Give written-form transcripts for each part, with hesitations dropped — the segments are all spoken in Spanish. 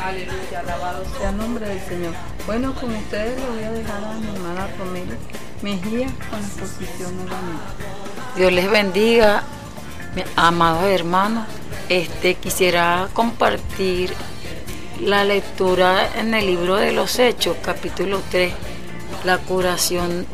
Aleluya, alabado sea el nombre del Señor. Bueno, con ustedes le voy a dejar a mi hermana Romero Mejía con la exposición nuevamente. Dios les bendiga, amados hermanos. Quisiera compartir la lectura en el libro de los Hechos, capítulo 3, la curación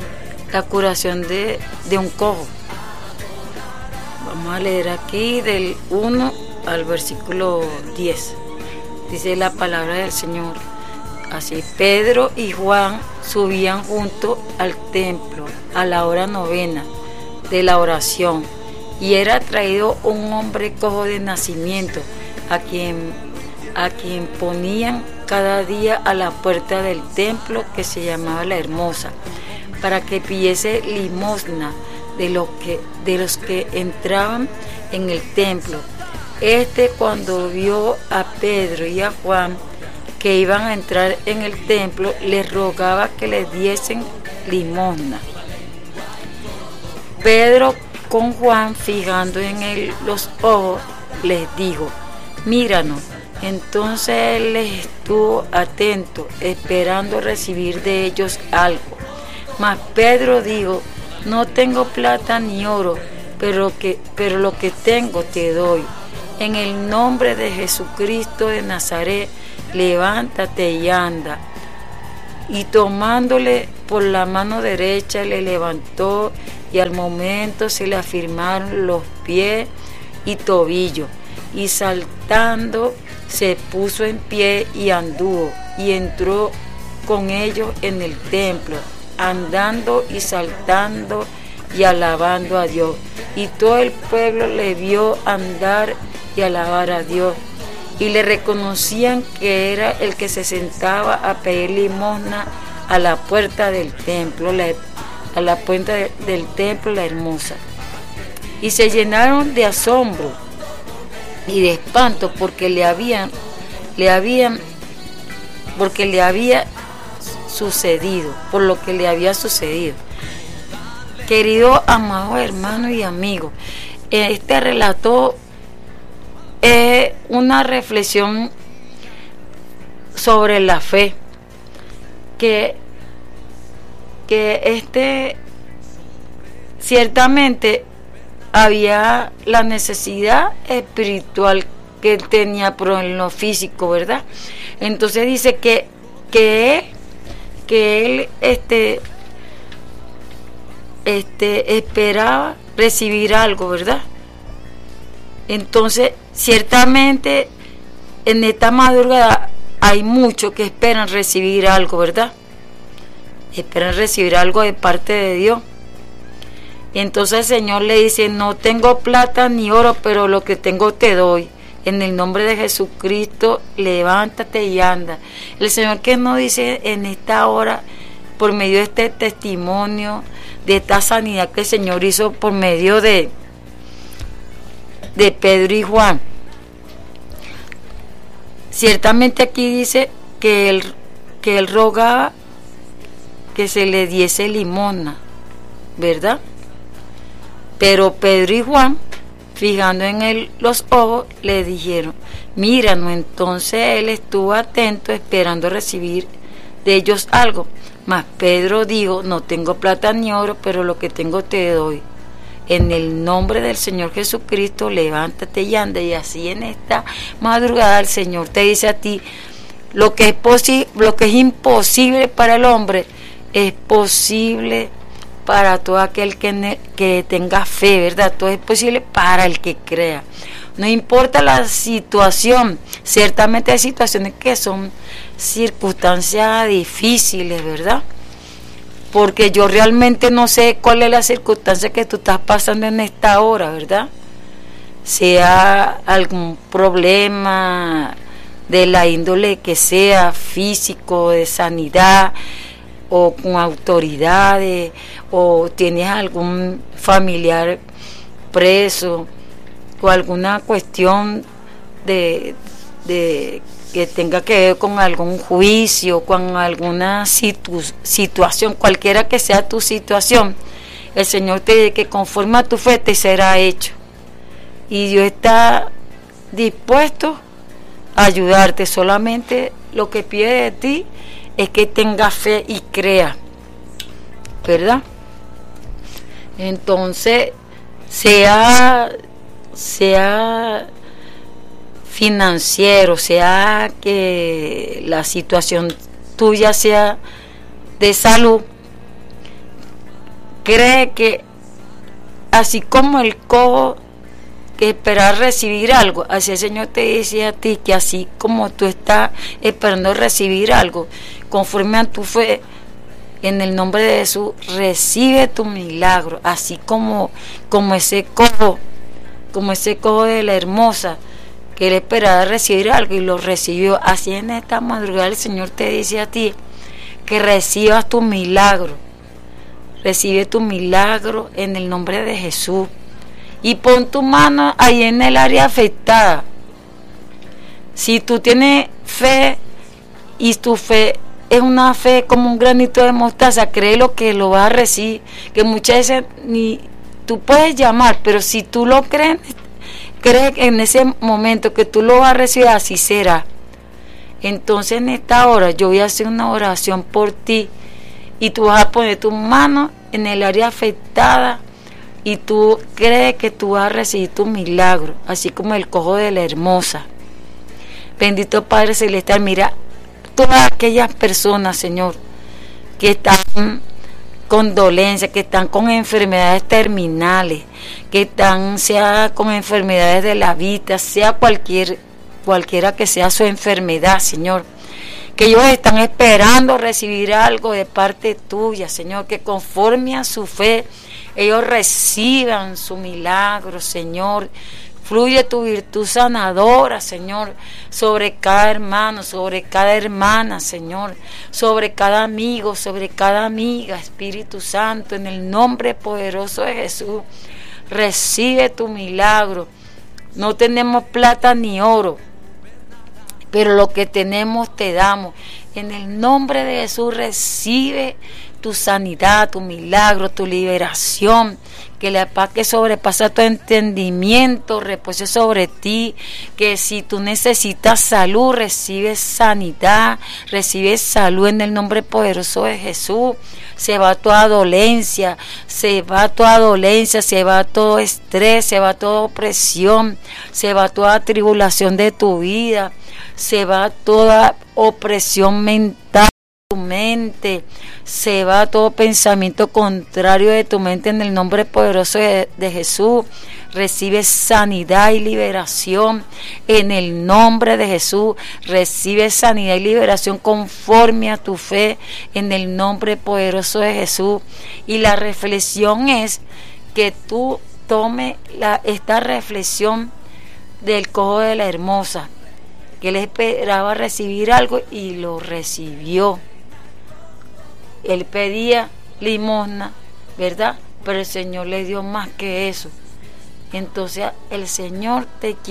de un cojo. Vamos a leer aquí del 1 al versículo 10. Dice la palabra del Señor así: Pedro y Juan subían juntos al templo a la hora novena de la oración, y era traído un hombre cojo de nacimiento, a quien ponían cada día a la puerta del templo, que se llamaba La Hermosa, para que pidiese limosna de los que entraban en el templo. Cuando vio a Pedro y a Juan que iban a entrar en el templo, les rogaba que les diesen limosna. Pedro, con Juan fijando en él los ojos, les dijo: míranos. Entonces él les estuvo atento, esperando recibir de ellos algo. Mas Pedro dijo: no tengo plata ni oro, pero lo que tengo te doy. En el nombre de Jesucristo de Nazaret, levántate y anda. Y tomándole por la mano derecha, le levantó, y al momento se le afirmaron los pies y tobillos, y saltando se puso en pie y anduvo, y entró con ellos en el templo, andando y saltando y alabando a Dios. Y todo el pueblo le vio andar y alabar a Dios, y le reconocían que era el que se sentaba a pedir limosna a la puerta del templo, a la puerta del templo La Hermosa. Y se llenaron de asombro y de espanto porque le había sucedido, por lo que le había sucedido. Querido amado hermano y amigo, este relato es una reflexión sobre la fe, que ciertamente había la necesidad espiritual que él tenía, pero en lo físico, ¿verdad? Entonces dice que él esperaba recibir algo, ¿verdad? Entonces, ciertamente en esta madrugada hay muchos que esperan recibir algo, ¿verdad? Esperan recibir algo de parte de Dios. Y entonces el Señor le dice: no tengo plata ni oro, pero lo que tengo te doy. En el nombre de Jesucristo, levántate y anda. El Señor que nos dice en esta hora, por medio de este testimonio, de esta sanidad que el Señor hizo por medio de Pedro y Juan. Ciertamente aquí dice que él rogaba que se le diese limosna, ¿verdad? Pero Pedro y Juan, fijando en él los ojos, le dijeron: míranos. Entonces él estuvo atento, esperando recibir de ellos algo. Mas Pedro dijo: no tengo plata ni oro, pero lo que tengo te doy. En el nombre del Señor Jesucristo, levántate y anda. Y así en esta madrugada el Señor te dice a ti: lo que es imposible para el hombre es posible para todo aquel que tenga fe, ¿verdad? Todo es posible para el que crea. No importa la situación, ciertamente hay situaciones que son circunstancias difíciles, ¿verdad? Porque yo realmente no sé cuál es la circunstancia que tú estás pasando en esta hora, ¿verdad? Sea algún problema de la índole que sea, físico, de sanidad, o con autoridades, o tienes algún familiar preso, o alguna cuestión de que tenga que ver con algún juicio, con alguna situación, cualquiera que sea tu situación. El Señor te dice que conforme a tu fe te será hecho. Y Dios está dispuesto ayudarte. Solamente lo que pide de ti es que tengas fe y crea, ¿verdad? Entonces, sea financiero, sea que la situación tuya sea de salud, cree que así como el cojo que espera recibir algo, así el Señor te dice a ti que así como tú estás esperando recibir algo, conforme a tu fe, en el nombre de Jesús, recibe tu milagro, así como ese cojo de la hermosa, que él esperaba recibir algo y lo recibió. Así en esta madrugada el Señor te dice a ti que recibas tu milagro. Recibe tu milagro en el nombre de Jesús. Y pon tu mano ahí en el área afectada. Si tú tienes fe y tu fe es una fe como un granito de mostaza, créelo que lo vas a recibir. Que muchas veces ni tú puedes llamar, pero si tú lo crees en ese momento que tú lo vas a recibir, así será. Entonces en esta hora yo voy a hacer una oración por ti y tú vas a poner tu mano en el área afectada y tú crees que tú vas a recibir tu milagro, así como el cojo de la hermosa. Bendito Padre Celestial, mira todas aquellas personas, Señor, que están con dolencias, que están con enfermedades terminales, que están sea con enfermedades de la vida, sea cualquiera que sea su enfermedad, Señor, que ellos están esperando recibir algo de parte tuya, Señor, que conforme a su fe ellos reciban su milagro, Señor. Fluye tu virtud sanadora, Señor, sobre cada hermano, sobre cada hermana, Señor, sobre cada amigo, sobre cada amiga, Espíritu Santo, en el nombre poderoso de Jesús. Recibe tu milagro. No tenemos plata ni oro, pero lo que tenemos te damos. En el nombre de Jesús recibe tu sanidad, tu milagro, tu liberación. Que la paz que sobrepasa tu entendimiento repose sobre ti. Que si tú necesitas salud, recibes sanidad, recibes salud en el nombre poderoso de Jesús. Se va toda dolencia, se va todo estrés, se va toda opresión, se va toda tribulación de tu vida, se va toda opresión mental. Tu mente, se va todo pensamiento contrario de tu mente en el nombre poderoso de Jesús. Recibe sanidad y liberación en el nombre de Jesús. Recibe sanidad y liberación conforme a tu fe en el nombre poderoso de Jesús. Y la reflexión es que tú tomes esta reflexión del cojo de la hermosa, que él esperaba recibir algo y lo recibió. Él pedía limosna, ¿verdad? Pero el Señor le dio más que eso. Entonces el Señor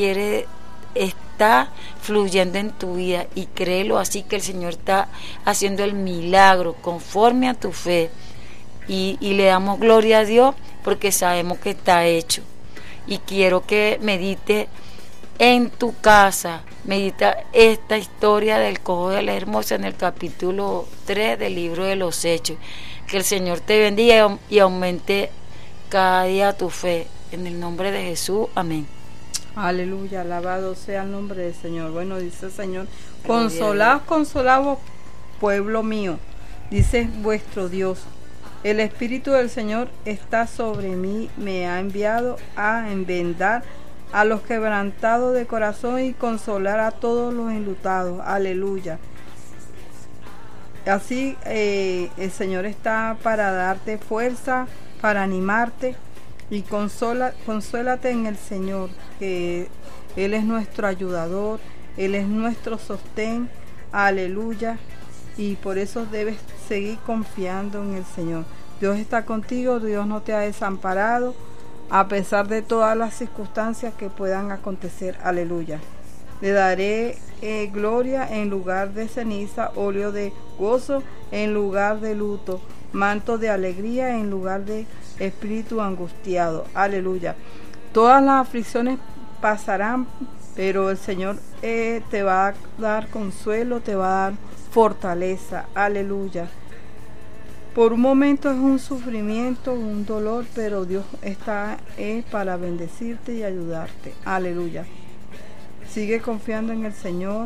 está fluyendo en tu vida y créelo así, que el Señor está haciendo el milagro conforme a tu fe. Y le damos gloria a Dios porque sabemos que está hecho. Y quiero que medite en tu casa, medita esta historia del cojo de la hermosa en el capítulo 3 del libro de los Hechos. Que el Señor te bendiga y aumente cada día tu fe. En el nombre de Jesús, amén. Aleluya, alabado sea el nombre del Señor. Bueno, dice el Señor, consolaos, pueblo mío, dice vuestro Dios. El Espíritu del Señor está sobre mí, me ha enviado a enmendar a los quebrantados de corazón y consolar a todos los enlutados. Aleluya. Así el Señor está para darte fuerza, para animarte, y consuélate en el Señor, que Él es nuestro ayudador, Él es nuestro sostén. Aleluya. Y por eso debes seguir confiando en el Señor. Dios está contigo, Dios no te ha desamparado, a pesar de todas las circunstancias que puedan acontecer. Aleluya. Le daré gloria en lugar de ceniza, óleo de gozo en lugar de luto, manto de alegría en lugar de espíritu angustiado. Aleluya. Todas las aflicciones pasarán, pero el Señor te va a dar consuelo, te va a dar fortaleza, aleluya. Por un momento es un sufrimiento, un dolor, pero Dios está para bendecirte y ayudarte, aleluya. Sigue confiando en el Señor,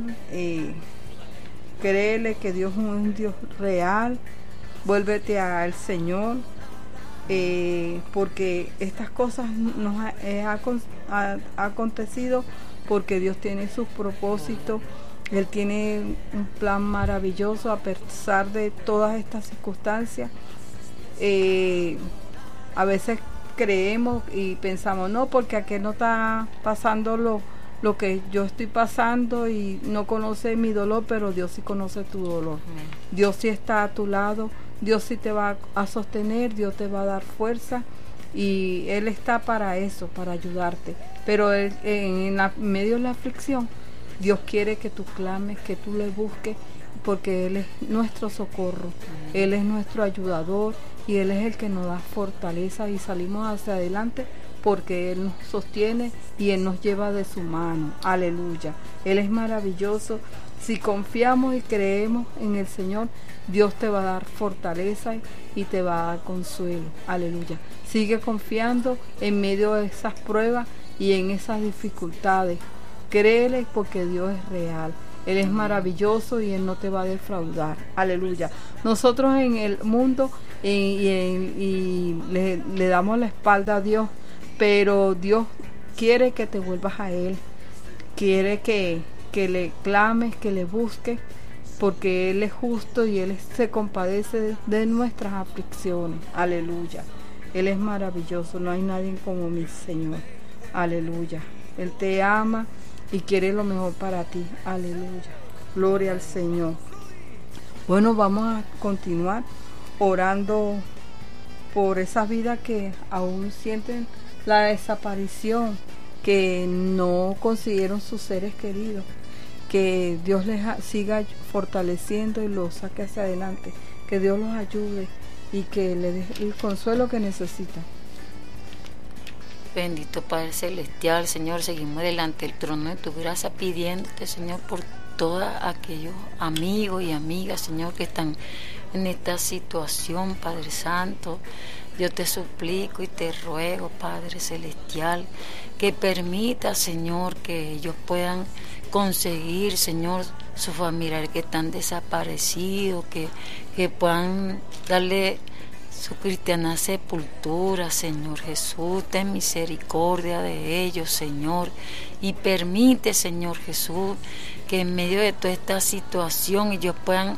créele que Dios es un Dios real, vuélvete al Señor, porque estas cosas nos ha acontecido porque Dios tiene sus propósitos. Él tiene un plan maravilloso a pesar de todas estas circunstancias. A veces creemos y pensamos, no, porque aquel no está pasando lo que yo estoy pasando y no conoce mi dolor, pero Dios sí conoce tu dolor. Dios sí está a tu lado, Dios sí te va a sostener, Dios te va a dar fuerza y Él está para eso, para ayudarte. Pero en medio de la aflicción, Dios quiere que tú clames, que tú le busques, porque Él es nuestro socorro, Él es nuestro ayudador y Él es el que nos da fortaleza y salimos hacia adelante porque Él nos sostiene y Él nos lleva de su mano. Aleluya. Él es maravilloso. Si confiamos y creemos en el Señor, Dios te va a dar fortaleza y te va a dar consuelo. Aleluya. Sigue confiando en medio de esas pruebas y en esas dificultades. Créele porque Dios es real. Él es maravilloso y Él no te va a defraudar. Aleluya. Nosotros en el mundo le damos la espalda a Dios, pero Dios quiere que te vuelvas a Él. Quiere que le clames, que le busques, porque Él es justo y Él se compadece de nuestras aflicciones. Aleluya. Él es maravilloso. No hay nadie como mi Señor. Aleluya. Él te ama y quiere lo mejor para ti. Aleluya. Gloria al Señor. Bueno, vamos a continuar orando por esas vidas que aún sienten la desaparición, que no consiguieron sus seres queridos. Que Dios les siga fortaleciendo y los saque hacia adelante. Que Dios los ayude y que les dé el consuelo que necesitan. Bendito Padre Celestial, Señor, seguimos delante del trono de tu gracia pidiéndote, Señor, por todos aquellos amigos y amigas, Señor, que están en esta situación, Padre Santo. Yo te suplico y te ruego, Padre Celestial, que permita, Señor, que ellos puedan conseguir, Señor, sus familiares que están desaparecidos, que puedan darle su cristiana sepultura, Señor Jesús. Ten misericordia de ellos, Señor, y permite, Señor Jesús, que en medio de toda esta situación ellos puedan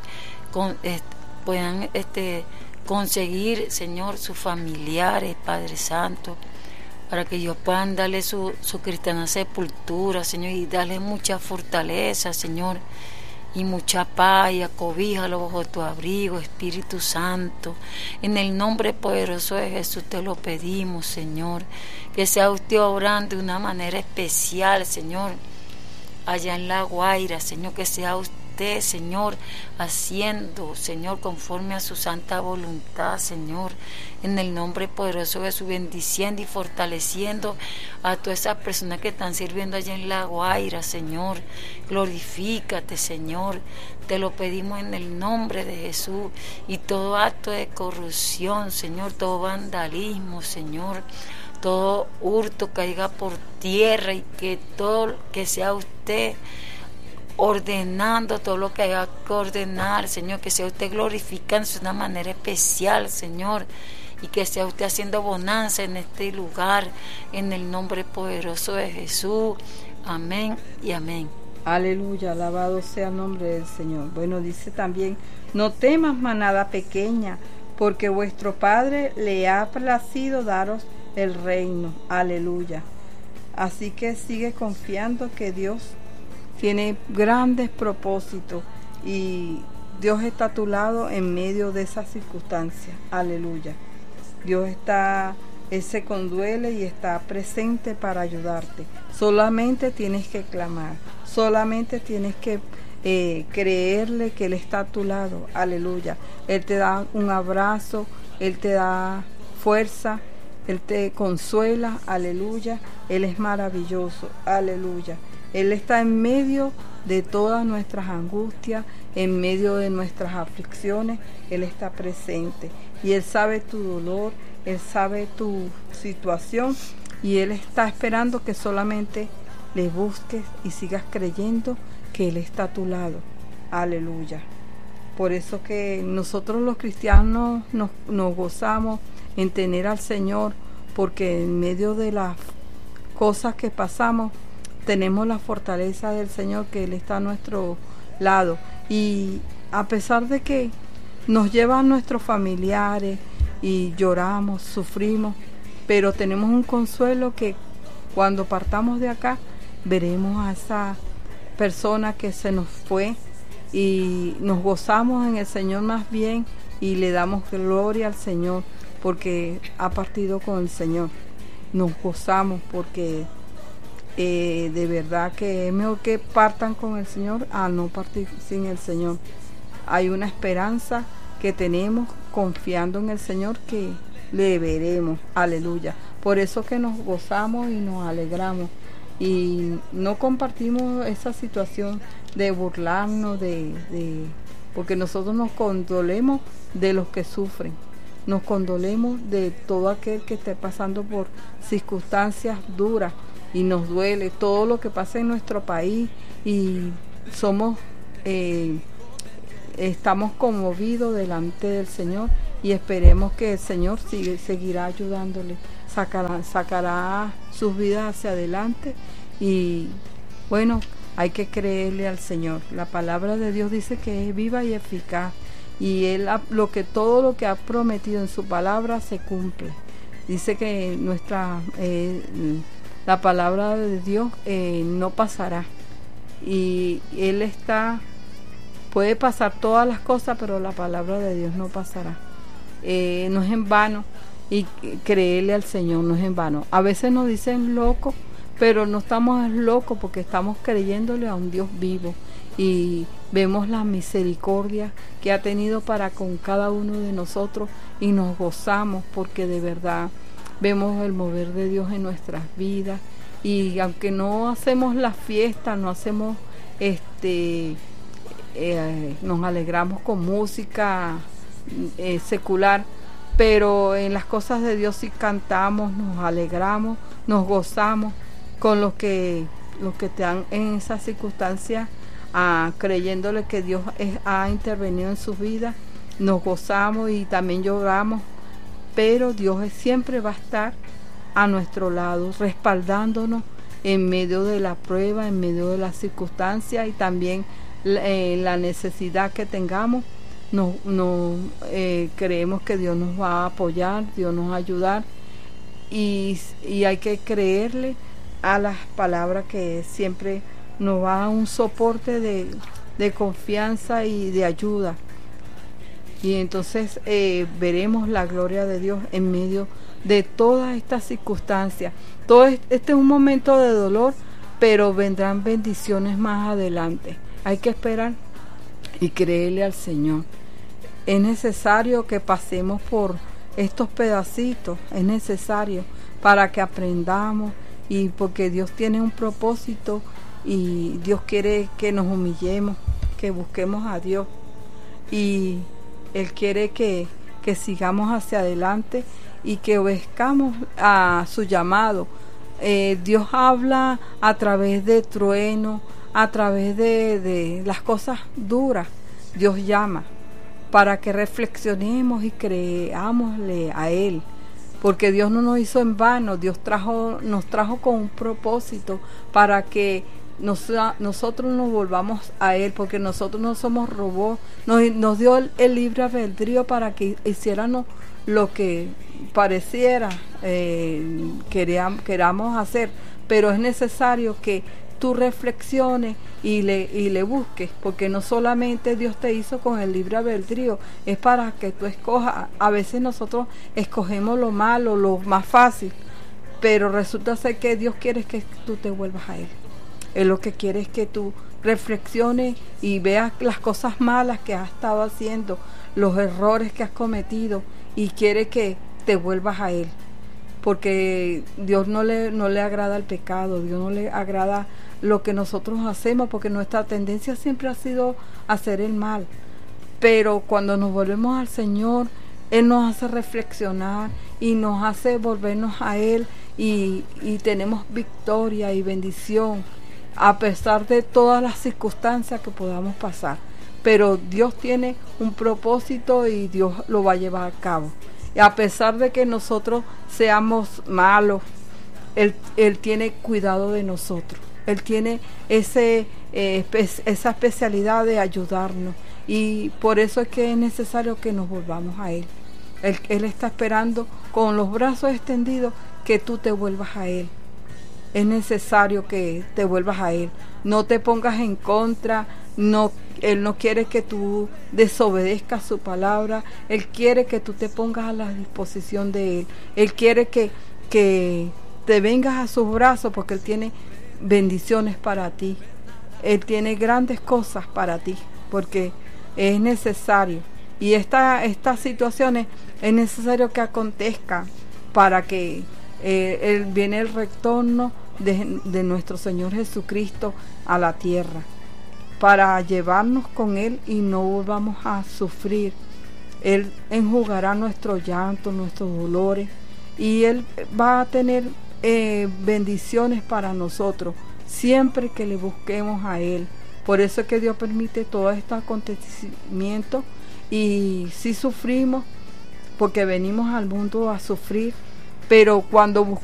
conseguir, Señor, sus familiares, Padre Santo, para que ellos puedan darle su cristiana sepultura, Señor, y darle mucha fortaleza, Señor, y mucha paz, y acobíjalo bajo tu abrigo, Espíritu Santo. En el nombre poderoso de Jesús te lo pedimos, Señor, que sea usted obrando de una manera especial, Señor, allá en La Guaira, Señor, que sea usted, Señor, haciendo, Señor, conforme a su santa voluntad, Señor, en el nombre poderoso de Jesús, bendiciendo y fortaleciendo a todas esas personas que están sirviendo allá en La Guaira, Señor. Glorifícate, Señor, te lo pedimos en el nombre de Jesús. Y todo acto de corrupción, Señor, todo vandalismo, Señor, todo hurto caiga por tierra, y que todo, que sea usted ordenando todo lo que haya que ordenar, Señor, que sea usted glorificándose de una manera especial, Señor, y que sea usted haciendo bonanza en este lugar, en el nombre poderoso de Jesús. Amén y amén. Aleluya, alabado sea el nombre del Señor. Bueno, dice también, no temas, manada pequeña, porque vuestro Padre le ha placido daros el reino. Aleluya. Así que sigue confiando que Dios tiene grandes propósitos y Dios está a tu lado en medio de esas circunstancias. Aleluya. Dios Él se conduele y está presente para ayudarte. Solamente tienes que clamar, solamente tienes que creerle que Él está a tu lado. Aleluya. Él te da un abrazo, Él te da fuerza, Él te consuela. Aleluya. Él es maravilloso. Aleluya. Él está en medio de todas nuestras angustias, en medio de nuestras aflicciones. Él está presente y Él sabe tu dolor, Él sabe tu situación y Él está esperando que solamente le busques y sigas creyendo que Él está a tu lado. Aleluya. Por eso que nosotros los cristianos nos gozamos en tener al Señor, porque en medio de las cosas que pasamos tenemos la fortaleza del Señor, que Él está a nuestro lado. Y a pesar de que nos llevan nuestros familiares y lloramos, sufrimos, pero tenemos un consuelo que cuando partamos de acá veremos a esa persona que se nos fue y nos gozamos en el Señor más bien y le damos gloria al Señor porque ha partido con el Señor. Nos gozamos porque de verdad que es mejor que partan con el Señor a no partir sin el Señor. Hay una esperanza que tenemos confiando en el Señor que le veremos. Aleluya. Por eso que nos gozamos y nos alegramos y no compartimos esa situación de burlarnos porque nosotros nos condolemos de los que sufren, nos condolemos de todo aquel que esté pasando por circunstancias duras y nos duele todo lo que pasa en nuestro país y estamos conmovidos delante del Señor y esperemos que el Señor seguirá ayudándole, sacará sus vidas hacia adelante y bueno, hay que creerle al Señor. La palabra de Dios dice que es viva y eficaz y Él todo lo que ha prometido en su palabra se cumple. Dice que la palabra de Dios no pasará y Él puede pasar todas las cosas, pero la palabra de Dios no pasará. No es en vano y creerle al Señor no es en vano. A veces nos dicen locos, pero no estamos locos porque estamos creyéndole a un Dios vivo y vemos la misericordia que ha tenido para con cada uno de nosotros y nos gozamos porque de verdad vemos el mover de Dios en nuestras vidas y aunque no hacemos la fiesta, no hacemos nos alegramos con música secular, pero en las cosas de Dios sí cantamos, nos alegramos, nos gozamos con los que están en esas circunstancias, creyéndole que Dios ha intervenido en sus vidas, nos gozamos y también lloramos, pero Dios siempre va a estar a nuestro lado, respaldándonos en medio de la prueba, en medio de las circunstancias y también la necesidad que tengamos. Creemos que Dios nos va a apoyar, Dios nos va a ayudar y hay que creerle a las palabras que siempre nos da un soporte de confianza y de ayuda y entonces veremos la gloria de Dios en medio de todas estas circunstancias. Este es un momento de dolor, pero vendrán bendiciones más adelante. Hay que esperar y creerle al Señor. Es necesario que pasemos por estos pedacitos, es necesario para que aprendamos y porque Dios tiene un propósito y Dios quiere que nos humillemos, que busquemos a Dios y Él quiere que sigamos hacia adelante y que obedezcamos a su llamado. Dios habla a través de truenos, a través de las cosas duras. Dios llama para que reflexionemos y creámosle a Él, porque Dios no nos hizo en vano. Dios nos trajo con un propósito para que nosotros nos volvamos a Él, porque nosotros no somos robots. Nos dio el libre albedrío para que hiciéramos lo que pareciera queramos hacer, pero es necesario que tú reflexiones y le busques, porque no solamente Dios te hizo con el libre albedrío, es para que tú escojas. A veces nosotros escogemos lo malo, lo más fácil, pero resulta ser que Dios quiere que tú te vuelvas a Él. Él lo que quiere es que tú reflexiones y veas las cosas malas que has estado haciendo, los errores que has cometido, y quiere que te vuelvas a Él, porque Dios no le agrada el pecado, Dios no le agrada lo que nosotros hacemos, porque nuestra tendencia siempre ha sido hacer el mal. Pero cuando nos volvemos al Señor, Él nos hace reflexionar y nos hace volvernos a Él, y tenemos victoria y bendición a pesar de todas las circunstancias que podamos pasar. Pero Dios tiene un propósito y Dios lo va a llevar a cabo. Y a pesar de que nosotros seamos malos, Él tiene cuidado de nosotros. Él tiene esa especialidad de ayudarnos. Y por eso es que es necesario que nos volvamos a Él. Él está esperando con los brazos extendidos que tú te vuelvas a Él. Es necesario que te vuelvas a Él. No te pongas en contra. Él no quiere que tú desobedezcas su palabra. Él quiere que tú te pongas a la disposición de Él. Él quiere que te vengas a sus brazos, porque Él tiene bendiciones para ti. Él tiene grandes cosas para ti, porque es necesario. Y estas situaciones es necesario que acontezcan para que viene el retorno de nuestro Señor Jesucristo a la tierra, para llevarnos con Él y no volvamos a sufrir. Él enjugará nuestro llanto, nuestros dolores, y Él va a tener bendiciones para nosotros siempre que le busquemos a Él. Por eso es que Dios permite todos estos acontecimientos, y sí sufrimos porque venimos al mundo a sufrir, pero cuando buscamos